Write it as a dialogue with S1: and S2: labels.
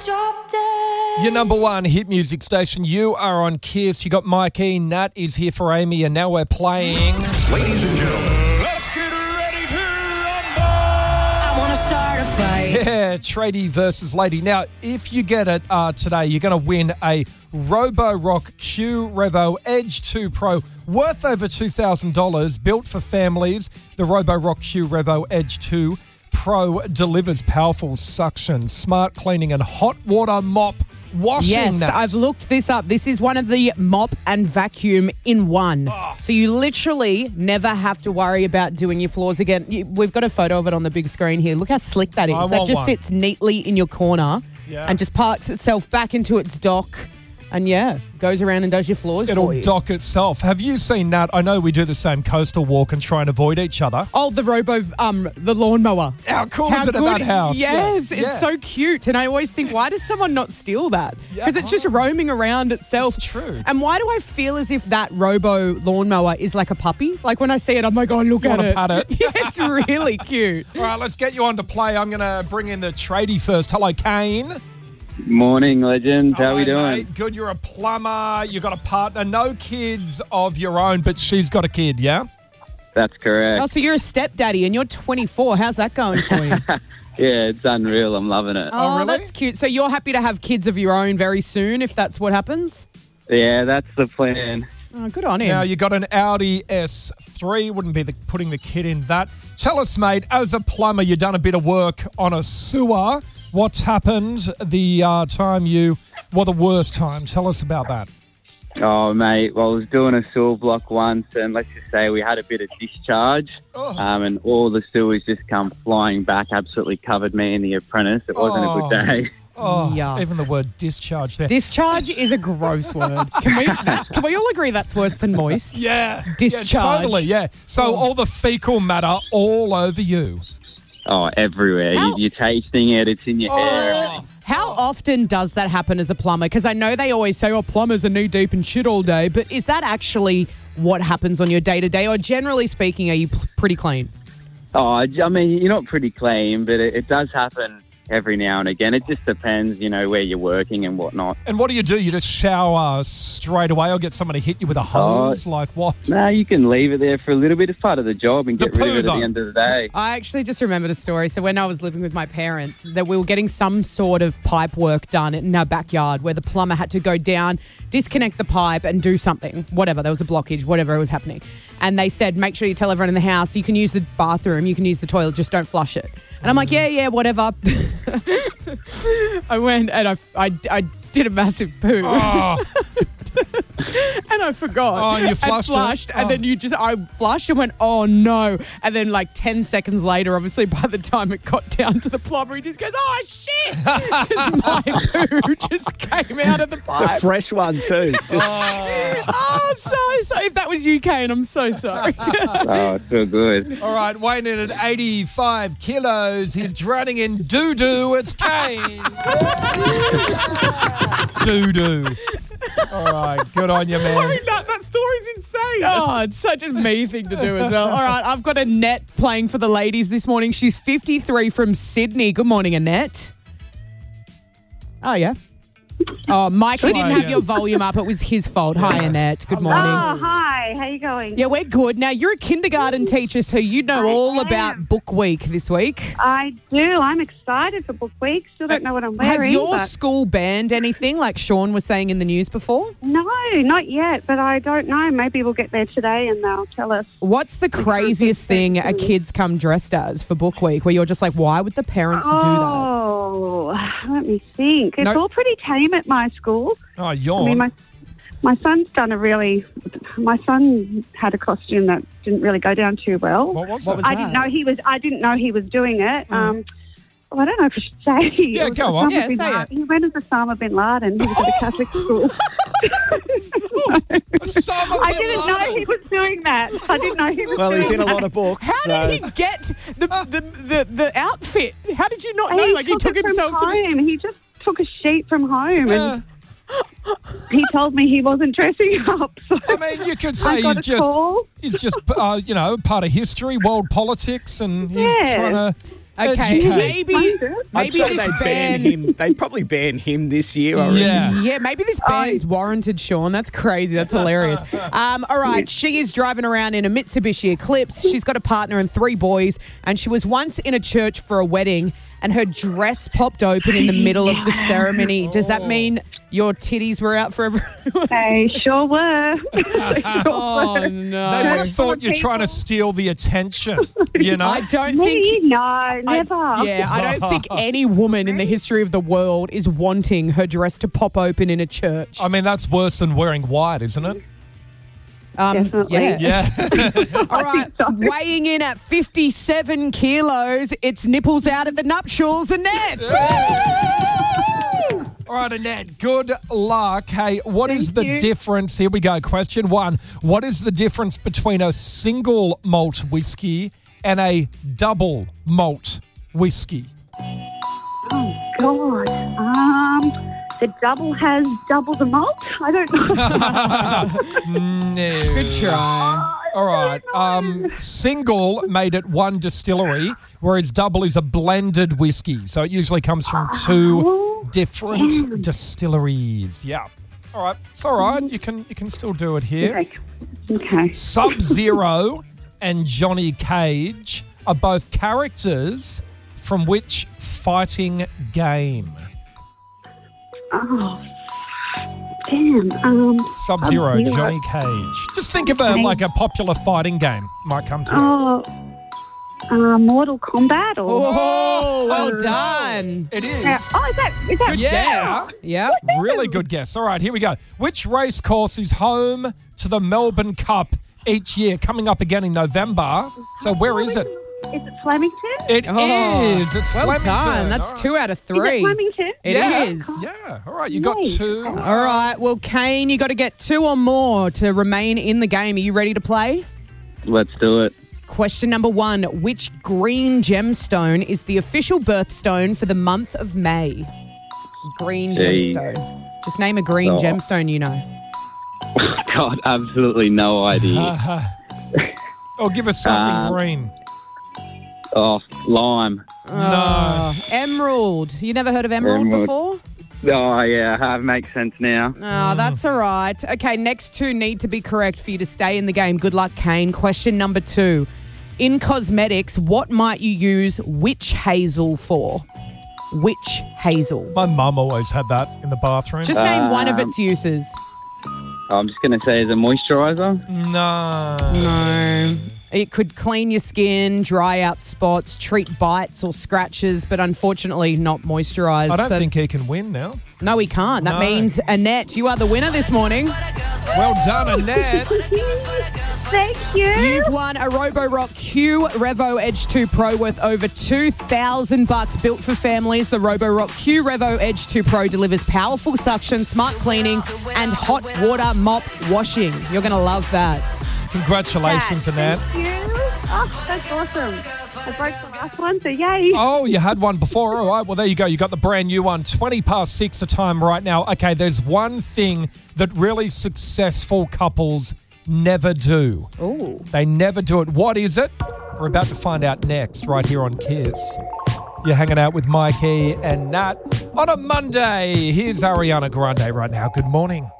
S1: drop dead.
S2: Your number one hit music station. You are on Kiss. You got Mike E. Nat is here for Amy, and now we're playing.
S3: Ladies and gentlemen, let's get ready to rumble.
S1: I want to start a fight.
S2: Yeah, tradie versus lady. Now, if you get it today, you're going to win a Roborock Q Revo Edge 2 Pro worth over $2,000, built for families. The Roborock Q Revo Edge 2 Pro delivers powerful suction, smart cleaning, and hot water mop washing.
S4: Yes,
S2: Nat.
S4: I've looked this up. This is one of the mop and vacuum in one. So you literally never have to worry about doing your floors again. We've got a photo of it on the big screen here. Look how slick that is.
S2: I
S4: That
S2: want
S4: just
S2: one.
S4: sits neatly in your corner and just parks itself back into its dock. And goes around and does your floors
S2: It'll
S4: for you.
S2: dock itself. Have you seen Nat? I know we do the same coastal walk and try and avoid each other.
S4: Oh, the the lawnmower.
S2: How cool is it at that house?
S4: Yes,
S2: Yeah.
S4: it's so cute. And I always think, why does someone not steal that? Because it's just roaming around itself.
S2: It's true.
S4: And why do I feel as if that robo lawnmower is like a puppy? Like when I see it, I'm like, oh, look
S2: You
S4: at
S2: wanna
S4: it.
S2: pat it?
S4: Yeah, it's really cute.
S2: All right, let's get you on to play. I'm going to bring in the tradie first. Hello, Kane.
S5: Morning, legends. How we
S2: Hello,
S5: doing?
S2: mate. Good. You're a plumber. You got a partner. No kids of your own, but she's got a kid, yeah?
S5: That's correct.
S4: Oh, so you're a stepdaddy and you're 24. How's that going for you?
S5: Yeah, it's unreal. I'm loving it.
S4: Oh,
S2: really?
S4: that's cute. So you're happy to have kids of your own very soon if that's what happens?
S5: Yeah, that's the plan.
S4: Oh, good on him.
S2: Now, you got an Audi S3. Wouldn't be putting the kid in that. Tell us, mate, as a plumber, you've done a bit of work on a sewer. What's happened the the worst time? Tell us about that.
S5: Oh, mate. Well, I was doing a sewer block once, and let's just say we had a bit of discharge, and all the sewers just come flying back, absolutely covered me and the apprentice. It wasn't a good day.
S2: Oh,
S4: Yeah.
S2: even the word discharge there.
S4: Discharge is a gross word. Can we all agree that's worse than moist?
S2: Yeah.
S4: Discharge.
S2: Yeah, totally, yeah. So all the fecal matter all over you.
S5: Oh, everywhere. You're tasting it. It's in your hair.
S4: How often does that happen as a plumber? Because I know they always say, plumbers are knee deep in shit all day, but is that actually what happens on your day-to-day? Or generally speaking, are you pretty clean?
S5: Oh, I mean, you're not pretty clean, but it does happen every now and again. It just depends, where you're working and whatnot.
S2: And what do? You just shower straight away or get someone to hit you with a hose? Like what?
S5: No, you can leave it there for a little bit. It's part of the job and get rid of it at the end of the day.
S4: I actually just remembered a story. So when I was living with my parents, that we were getting some sort of pipe work done in our backyard where the plumber had to go down, disconnect the pipe and do something, whatever. There was a blockage, whatever was happening. And they said, make sure you tell everyone in the house, you can use the bathroom, you can use the toilet, just don't flush it. And I'm like, yeah, whatever. I went and I did a massive poo.
S2: Oh,
S4: And I forgot.
S2: Oh, and you flushed it?
S4: And then I flushed and went, oh no. And then like 10 seconds later, obviously by the time it got down to the plumber, he just goes, oh shit. Because my poo just came out of the pipe.
S6: It's a fresh one too.
S4: Oh, so if that was you, Kane, I'm so sorry.
S5: Oh, it's so good.
S2: all right, weighing in at 85 kilos. He's drowning in doo-doo. It's Kane. Doo-doo. All right, good on you, man.
S4: That story's insane. Oh, it's such a me thing to do as well. All right, I've got Annette playing for the ladies this morning. She's 53 from Sydney. Good morning, Annette. Oh, yeah. Oh, Mike, you didn't have your volume up. It was his fault. Hi, Annette. Good morning.
S7: Oh, hi. How you going?
S4: Yeah, we're good. Now, you're a kindergarten teacher, so you know all about Book Week this week.
S7: I do. I'm excited for Book Week. Still don't know what I'm wearing.
S4: Has your
S7: but-
S4: school banned anything like Sean was saying in the news before?
S7: No, not yet, but I don't know. Maybe we'll get there today and they'll tell us.
S4: What's the craziest thing a kid's come dressed as for Book Week where you're just like, why would the parents do that?
S7: Oh, let me think. It's all pretty tame at my school.
S2: Oh, yawn.
S7: I mean, my son's done my son had a costume that didn't really go down too well.
S2: What was
S4: What
S2: that?
S4: was
S7: I didn't know he was doing it. Well, I don't know if I should say.
S2: Yeah,
S7: It was
S2: go on.
S7: Osama
S4: Yeah,
S7: bin
S4: say
S7: Laden.
S4: it.
S7: He went as Osama bin Laden. He was at a Catholic school.
S2: Osama
S7: I
S2: bin
S7: didn't know
S2: Laden.
S7: he was doing that. I didn't know he was
S6: Well,
S7: doing
S6: he's in a
S7: that.
S6: lot of books.
S4: How did he get the outfit? How did you not know? Like he took
S7: it
S4: himself
S7: from
S4: to the...
S7: home. He just took a sheet from home
S2: Yeah.
S7: and he told me he wasn't dressing up. So
S2: I mean, you could
S7: I
S2: say
S7: got
S2: he's just
S7: a call.
S2: part of history, world politics, and he's
S7: Yeah.
S2: trying to
S4: Okay, maybe
S6: I'd say
S4: this
S6: they'd ban
S4: ban.
S6: him. They'd probably ban him this year, I reckon.
S2: Yeah.
S4: Yeah, maybe this ban's warranted, Sean. That's crazy. That's hilarious. All right, she is driving around in a Mitsubishi Eclipse. She's got a partner and 3 boys, and she was once in a church for a wedding, and her dress popped open in the middle of the ceremony. Does that mean your titties were out for everyone?
S7: They sure were.
S4: Oh,
S2: They
S4: no.
S2: would have thought you're trying to steal the attention, you know?
S4: I don't
S7: Me?
S4: think...
S7: No, never.
S4: I don't think any woman in the history of the world is wanting her dress to pop open in a church.
S2: I mean, that's worse than wearing white, isn't it?
S7: Definitely.
S2: Yeah.
S4: All right,
S7: so.
S4: weighing in at 57 kilos, it's nipples out at the nuptials, Annette.
S2: All right, Annette, good luck. Hey, what is the
S7: you.
S2: difference? Here we go. Question 1. What is the difference between a single malt whiskey and a double malt whiskey?
S7: Oh, God. The double has double the malt? I don't know.
S2: No.
S4: Good try.
S2: All right. Single made at one distillery, whereas double is a blended whiskey. So it usually comes from 2 different distilleries. Yeah. All right. It's all right. You can still do it here.
S7: Okay.
S2: Sub-Zero and Johnny Cage are both characters from which fighting game?
S7: Oh, damn.
S2: Sub-Zero,
S7: Sub-Zero.
S2: Johnny Cage. Just think of a popular fighting game. Might come to you.
S7: Mortal Kombat or...
S4: Oh, well done.
S2: It is.
S7: Is that
S2: Yeah.
S4: Yep.
S2: Really good guess. All right, here we go. Which race course is home to the Melbourne Cup each year? Coming up again in November. So where is it?
S7: Is it Flemington?
S2: It is. It's
S4: Well
S2: Flemington.
S4: done. That's
S2: All right.
S4: 2 out of
S7: Is
S4: 3.
S7: it Flemington?
S4: It
S2: Yeah.
S4: is.
S2: Yeah. All right, you got
S7: Yay.
S2: 2.
S4: All right. Well, Kane, you got to get 2 or more to remain in the game. Are you ready to play?
S5: Let's do it.
S4: Question number 1. Which green gemstone is the official birthstone for the month of May? Green
S5: Gee.
S4: gemstone. Just name a green
S5: Oh.
S4: gemstone you know.
S5: God, absolutely no idea.
S2: Or give us something
S5: Um,
S2: green.
S5: Oh, lime.
S2: No.
S4: Emerald. You never heard of emerald
S5: Emerald.
S4: before?
S5: Oh, yeah, that makes sense now.
S4: Oh, that's all right. Okay, next 2 need to be correct for you to stay in the game. Good luck, Kane. Question number 2. In cosmetics, what might you use witch hazel for? Witch hazel.
S2: My mum always had that in the bathroom.
S4: Just name one of its uses.
S5: I'm just going to say, is a moisturiser?
S2: no.
S4: No. It could clean your skin, dry out spots, treat bites or scratches, but unfortunately not moisturise.
S2: I don't
S4: So-
S2: think he can win now.
S4: No, he can't. That
S2: No.
S4: means, Annette, you are the winner this morning.
S2: Well done, Annette.
S7: Thank you.
S4: You've won a Roborock Q Revo Edge 2 Pro worth over $2,000 built for families. The Roborock Q Revo Edge 2 Pro delivers powerful suction, smart cleaning, and hot water mop washing. You're going to love that.
S2: Congratulations, Annette.
S7: Thank you. Oh, that's awesome. I broke the last one, so yay.
S2: Oh, you had one before. All right. Well, there you go. You got the brand new one. 6:20 the time right now. Okay, there's one thing that really successful couples never do.
S4: Ooh.
S2: They never do it. What is it? We're about to find out next, right here on Kiss. You're hanging out with Mikey and Nat on a Monday. Here's Ariana Grande right now. Good morning.